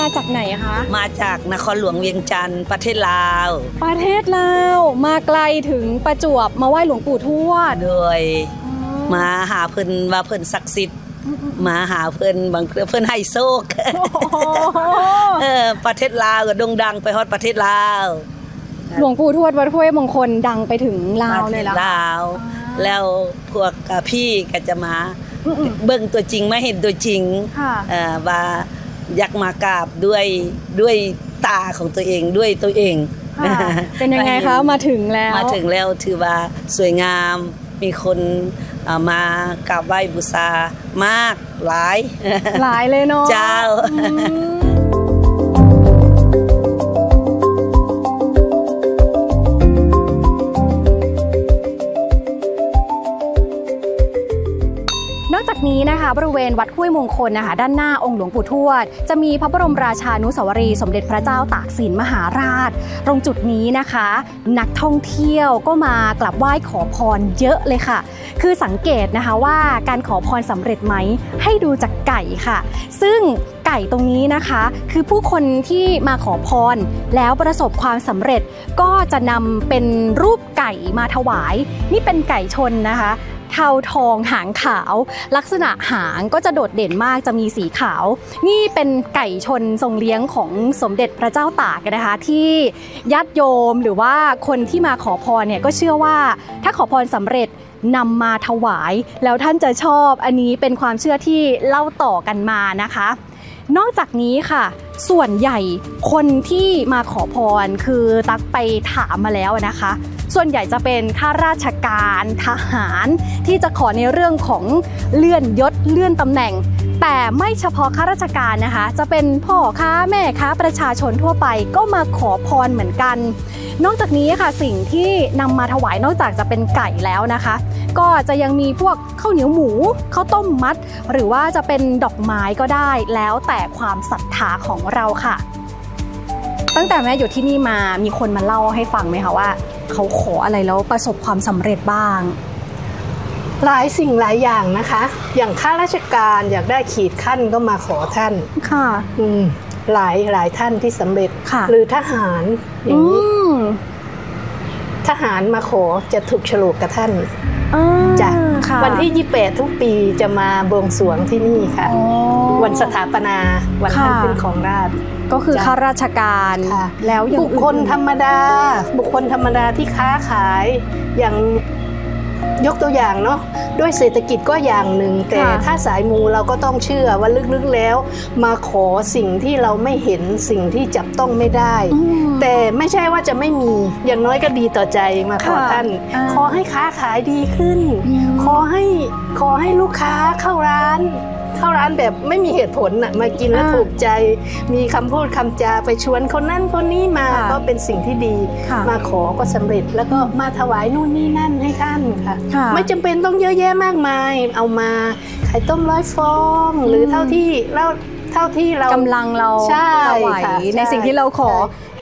จากไหนคะมาจากนครหลวงเวียงจันทร์ประเทศลาวมาไกลถึงประจวบมาไหว้หลวงปู่ทวดโดยมาหาเพิ่นว่าเพิ่นศักดิ์สิทธิ์มาหาเพิ่นบางเพิ่นให้โชคประเทศลาวก็โด่งดังไปฮอดประเทศลาวหลวงปู่ทวดวัดห้วยมงคลดังไปถึงลาวเลยล่ะลาวแล้วพวกพี่ก็จะมาเบิ่งตัวจริงมาเห็นตัวจริงว่าอยากมากราบด้วยตาของตัวเองด้วยตัวเองเป็นยังไงคะมาถึงแล้วถือว่าสวยงามมีคนมากราบไหว้บูชามากหลายเลยเนาะเจ้านอกจากนี้นะคะบริเวณวัดห้วยมงคลนะคะด้านหน้าองค์หลวงปู่ทวดจะมีพระบรมราชานุสาวรีย์สมเด็จพระเจ้าตากสินมหาราชตรงจุดนี้นะคะนักท่องเที่ยวก็มากราบไหว้ขอพรเยอะเลยค่ะคือสังเกตนะคะว่าการขอพรสำเร็จไหมให้ดูจากไก่ค่ะซึ่งไก่ตรงนี้นะคะคือผู้คนที่มาขอพรแล้วประสบความสำเร็จก็จะนำเป็นรูปไก่มาถวายนี่เป็นไก่ชนนะคะเทาทองหางขาวลักษณะหางก็จะโดดเด่นมากจะมีสีขาวนี่เป็นไก่ชนทรงเลี้ยงของสมเด็จพระเจ้าตากนะคะที่ญาติโยมหรือว่าคนที่มาขอพรเนี่ยก็เชื่อว่าถ้าขอพรสำเร็จนำมาถวายแล้วท่านจะชอบอันนี้เป็นความเชื่อที่เล่าต่อกันมานะคะนอกจากนี้ค่ะส่วนใหญ่คนที่มาขอพรคือตักไปถามมาแล้วนะคะส่วนใหญ่จะเป็นข้าราชการทหารที่จะขอในเรื่องของเลื่อนยศเลื่อนตำแหน่งแต่ไม่เฉพาะข้าราชการนะคะจะเป็นพ่อค้าแม่ค้าประชาชนทั่วไปก็มาขอพรเหมือนกันนอกจากนี้ค่ะสิ่งที่นำมาถวายนอกจากจะเป็นไก่แล้วนะคะก็จะยังมีพวกข้าวเหนียวหมูข้าวต้มมัดหรือว่าจะเป็นดอกไม้ก็ได้แล้วแต่ความศรัทธาของเราค่ะตั้งแต่แม่อยู่ที่นี่มามีคนมาเล่าให้ฟังไหมคะว่าเขาขออะไรแล้วประสบความสำเร็จบ้างหลายสิ่งหลายอย่างนะคะอย่างข้าราชการอยากได้ขีดขั้นก็มาขอท่านค่ะหลายท่านที่สำเร็จหรือทหารอย่างนี้ทหารมาขอจะถูกฉลกกับท่านจ้ะวันที่28ทุกปีจะมาบวงสรวงที่นี่ค่ะวันสถาปนาวันท่านขึ้นของราชก็คือข้าราชการแล้วบุคคลธรรมดาที่ค้าขายอย่างยกตัวอย่างเนาะด้วยเศรษฐกิจก็อย่างหนึ่งแต่ถ้าสายมูเราก็ต้องเชื่อว่าลึกๆแล้วมาขอสิ่งที่เราไม่เห็นสิ่งที่จับต้องไม่ได้แต่ไม่ใช่ว่าจะไม่มีอย่างน้อยก็ดีต่อใจมาขอท่านขอให้ค้าขายดีขึ้นขอให้ลูกค้าเข้าร้านแบบไม่มีเหตุผลน่ะมากินแล้วถูกใจมีคำพูดคำจาไปชวนคนนั้นคนนี้มาก็เป็นสิ่งที่ดีมาขอก็สำเร็จแล้วก็มาถวายนู่นนี่นั่นให้ท่านค่ะไม่จำเป็นต้องเยอะแยะมากมายเอามาไข่ต้ม100 ฟองหรือเท่าที่เรากำลังเราถวายในสิ่งที่เราขอ